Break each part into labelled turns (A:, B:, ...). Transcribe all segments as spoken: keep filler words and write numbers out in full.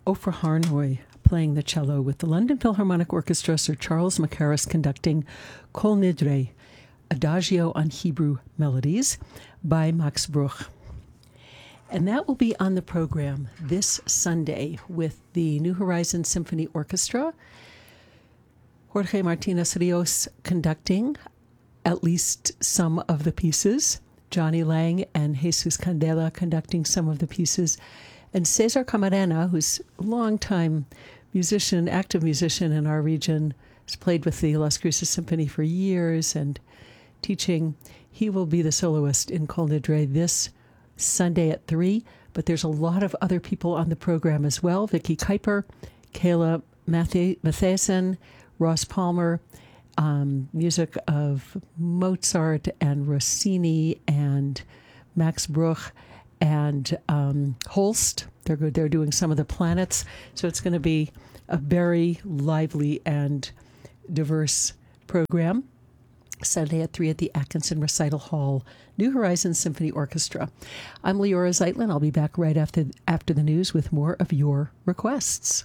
A: Ofra Harnoy playing the cello with the London Philharmonic Orchestra, Sir Charles Mackerras conducting Kol Nidre, Adagio on Hebrew Melodies by Max Bruch. And that will be on the program this Sunday with the New Horizons Symphony Orchestra, Jorge Martinez Rios conducting at least some of the pieces, Johnny Lang and Jesus Candela conducting some of the pieces, and Cesar Camarena, who's a longtime musician, active musician in our region, has played with the Las Cruces Symphony for years and teaching. He will be the soloist in Kol Nidre this Sunday at three, but there's a lot of other people on the program as well. Vicky Kuiper, Kayla Mathiesen, Ross Palmer, um, music of Mozart and Rossini and Max Bruch and um, Holst. They're good. They're doing some of the planets. So it's going to be a very lively and diverse program. Sunday at three at the Atkinson Recital Hall, New Horizons Symphony Orchestra. I'm Leora Zeitlin. I'll be back right after, after the news with more of your requests.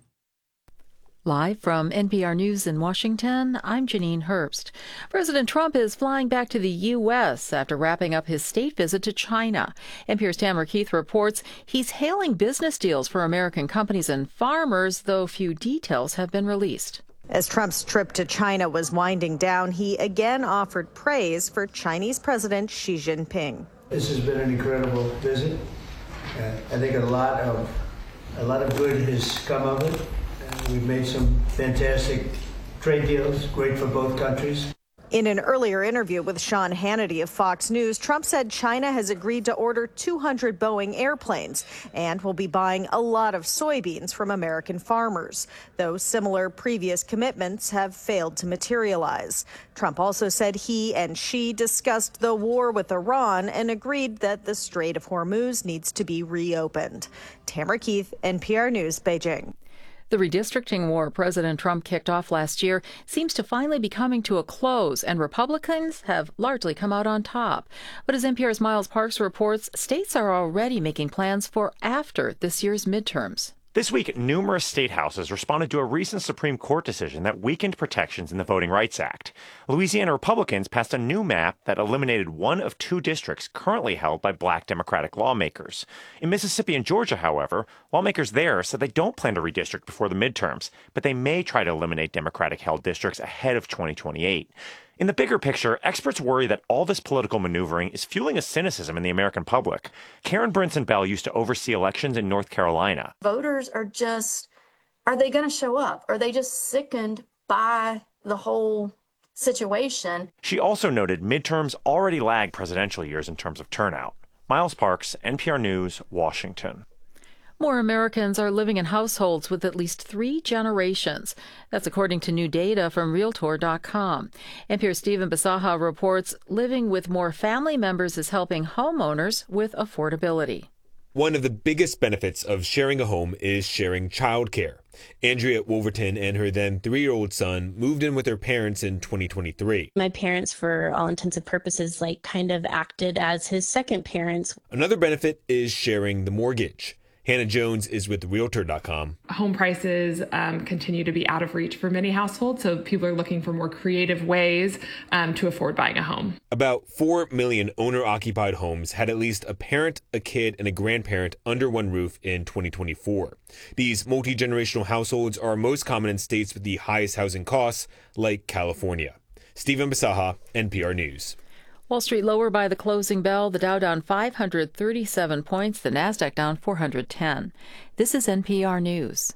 B: Live from N P R News in Washington, I'm Janine Herbst. President Trump is flying back to the U S after wrapping up his state visit to China. N P R's Tamara Keith reports he's hailing business deals for American companies and farmers, though few details have been released.
C: As Trump's trip to China was winding down, he again offered praise for Chinese President Xi Jinping.
D: This has been an incredible visit. Uh, I think a lot of a lot of good has come of it. Uh, we've made some fantastic trade deals, great for both countries.
C: In an earlier interview with Sean Hannity of Fox News, Trump said China has agreed to order two hundred Boeing airplanes and will be buying a lot of soybeans from American farmers, though similar previous commitments have failed to materialize. Trump also said he and Xi discussed the war with Iran and agreed that the Strait of Hormuz needs to be reopened. Tamara Keith, N P R News, Beijing.
B: The redistricting war President Trump kicked off last year seems to finally be coming to a close, and Republicans have largely come out on top. But as N P R's Miles Parks reports, states are already making plans for after this year's midterms.
E: This week, numerous state houses responded to a recent Supreme Court decision that weakened protections in the Voting Rights Act. Louisiana Republicans passed a new map that eliminated one of two districts currently held by black Democratic lawmakers. In Mississippi and Georgia, however, lawmakers there said they don't plan to redistrict before the midterms, but they may try to eliminate Democratic-held districts ahead of twenty twenty-eight. In the bigger picture, experts worry that all this political maneuvering is fueling a cynicism in the American public. Karen Brinson Bell used to oversee elections in North Carolina.
F: Voters are just, are they going to show up? Are they just sickened by the whole situation?
E: She also noted midterms already lag presidential years in terms of turnout. Miles Parks, N P R News, Washington.
B: More Americans are living in households with at least three generations. That's according to new data from Realtor dot com. N P R's Stephen Basaha reports living with more family members is helping homeowners with affordability.
G: One of the biggest benefits of sharing a home is sharing childcare. Andrea Wolverton and her then three-year-old son moved in with their parents in twenty twenty-three.
H: My parents, for all intents and purposes, like kind of acted as his second parents.
G: Another benefit is sharing the mortgage. Hannah Jones is with Realtor dot com.
I: Home prices um, continue to be out of reach for many households, so people are looking for more creative ways um, to afford buying a home.
G: About four million owner-occupied homes had at least a parent, a kid, and a grandparent under one roof in twenty twenty-four. These multi-generational households are most common in states with the highest housing costs, like California. Stephen Basaha, N P R News.
B: Wall Street lower by the closing bell. The Dow down five hundred thirty-seven points. The Nasdaq down four hundred ten. This is N P R News.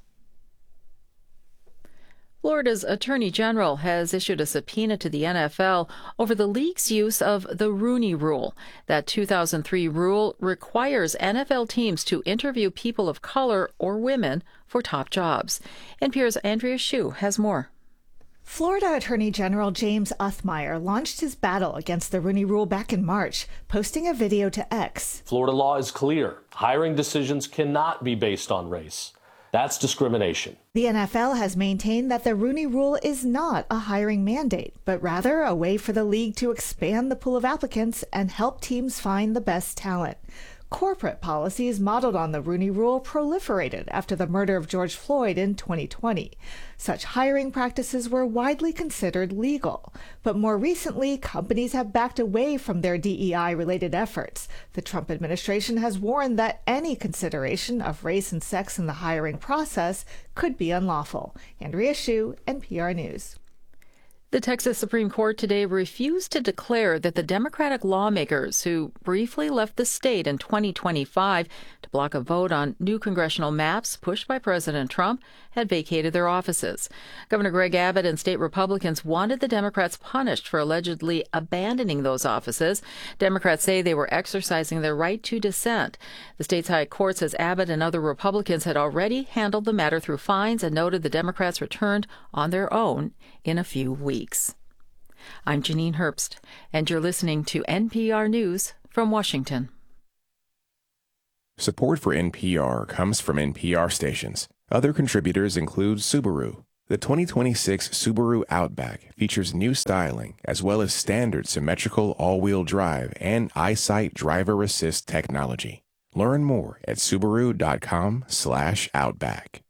B: Florida's Attorney General has issued a subpoena to the N F L over the league's use of the Rooney Rule. That two thousand three rule requires N F L teams to interview people of color or women for top jobs. N P R's Andrea Hsu has more.
J: Florida Attorney General James Othmeyer launched his battle against the Rooney Rule back in March, posting a video to X.
K: Florida law is clear. Hiring decisions cannot be based on race. That's discrimination.
J: The N F L has maintained that the Rooney Rule is not a hiring mandate, but rather a way for the league to expand the pool of applicants and help teams find the best talent. Corporate policies modeled on the Rooney Rule proliferated after the murder of George Floyd in twenty twenty. Such hiring practices were widely considered legal, but more recently, companies have backed away from their D E I-related efforts. The Trump administration has warned that any consideration of race and sex in the hiring process could be unlawful. Andrea Hsu, N P R News.
B: The Texas Supreme Court today refused to declare that the Democratic lawmakers who briefly left the state in twenty twenty-five to block a vote on new congressional maps pushed by President Trump had vacated their offices. Governor Greg Abbott and state Republicans wanted the Democrats punished for allegedly abandoning those offices. Democrats say they were exercising their right to dissent. The state's high court says Abbott and other Republicans had already handled the matter through fines and noted the Democrats returned on their own in a few weeks. I'm Janine Herbst, and you're listening to N P R News from Washington.
L: Support for N P R comes from N P R stations. Other contributors include Subaru. The twenty twenty-six Subaru Outback features new styling as well as standard symmetrical all-wheel drive and EyeSight driver assist technology. Learn more at subaru dot com slash outback.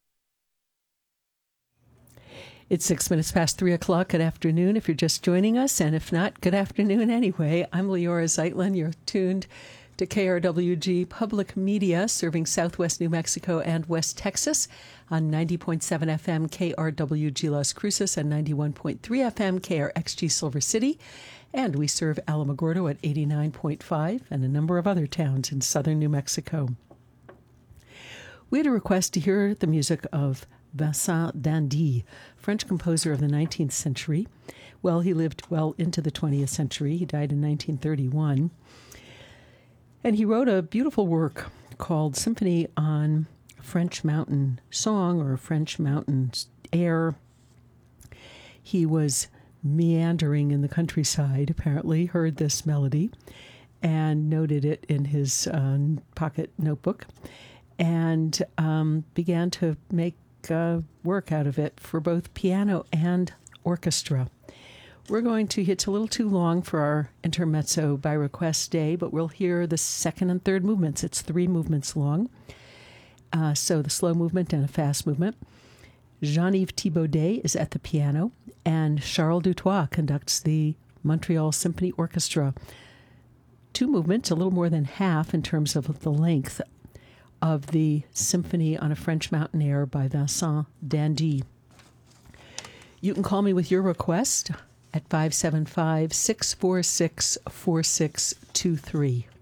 A: It's six minutes past three o'clock. Good afternoon if you're just joining us, and if not, good afternoon anyway. I'm Leora Zeitlin. You're tuned to K R W G Public Media, serving Southwest New Mexico and West Texas on ninety point seven F M K R W G Las Cruces and ninety-one point three F M K R X G Silver City. And we serve Alamogordo at eighty-nine point five and a number of other towns in southern New Mexico. We had a request to hear the music of Vincent d'Indy, French composer of the nineteenth century. Well, he lived well into the twentieth century. He died in nineteen thirty-one. And he wrote a beautiful work called Symphony on French Mountain Song or French Mountain Air. He was meandering in the countryside, apparently, heard this melody, and noted it in his uh, pocket notebook, and um, began to make uh, work out of it for both piano and orchestra. We're going to, it's a little too long for our intermezzo by request day, but we'll hear the second and third movements. It's three movements long. Uh, so the slow movement and a fast movement. Jean-Yves Thibaudet is at the piano, and Charles Dutoit conducts the Montreal Symphony Orchestra. Two movements, a little more than half in terms of the length of the Symphony on a French Mountain Air by Vincent d'Indy. You can call me with your request at five seven five, six four six, four six two three.